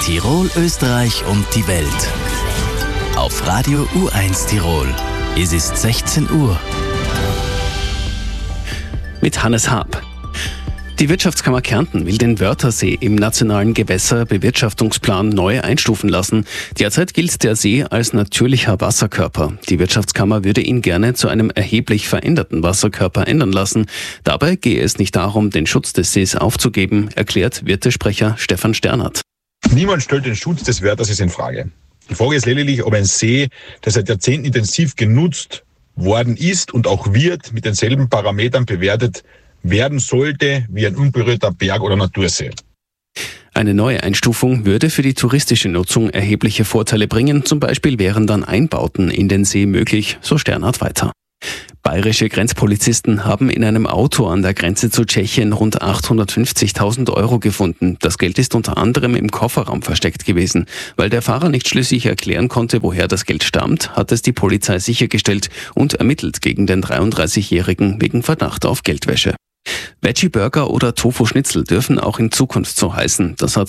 Tirol, Österreich und die Welt. Auf Radio U1 Tirol. Es ist 16 Uhr. Mit Hannes Haab. Die Wirtschaftskammer Kärnten will den Wörthersee im nationalen Gewässerbewirtschaftungsplan neu einstufen lassen. Derzeit gilt der See als natürlicher Wasserkörper. Die Wirtschaftskammer würde ihn gerne zu einem erheblich veränderten Wasserkörper ändern lassen. Dabei gehe es nicht darum, den Schutz des Sees aufzugeben, erklärt Wirtesprecher Stefan Sternert. Niemand stellt den Schutz des Wörthersees in Frage. Die Frage ist lediglich, ob ein See, der seit Jahrzehnten intensiv genutzt worden ist und auch wird, mit denselben Parametern bewertet werden sollte wie ein unberührter Berg- oder Natursee. Eine neue Einstufung würde für die touristische Nutzung erhebliche Vorteile bringen. Zum Beispiel wären dann Einbauten in den See möglich, so Sternhardt weiter. Bayerische Grenzpolizisten haben in einem Auto an der Grenze zu Tschechien rund 850.000 € gefunden. Das Geld ist unter anderem im Kofferraum versteckt gewesen. Weil der Fahrer nicht schlüssig erklären konnte, woher das Geld stammt, hat es die Polizei sichergestellt und ermittelt gegen den 33-Jährigen wegen Verdacht auf Geldwäsche. Veggie Burger oder Tofu Schnitzel dürfen auch in Zukunft so heißen. Das hat